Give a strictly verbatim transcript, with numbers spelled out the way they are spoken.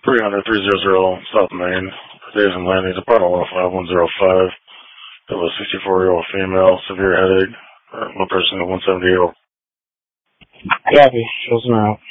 three hundred, three hundred, South Main. Days and Landings, apartment one oh five, one oh five. It was a sixty-four-year-old female, severe headache. One person at one seventy-eight. Copy. Shows them out.